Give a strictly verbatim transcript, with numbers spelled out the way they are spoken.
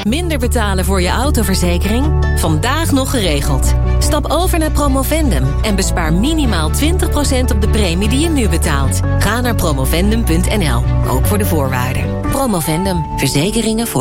Minder betalen voor je autoverzekering? Vandaag nog geregeld. Stap over naar Promovendum en bespaar minimaal twintig procent op de premie die je nu betaalt. Ga naar promovendum punt n l, ook voor de voorwaarden. Promovendum, verzekeringen voor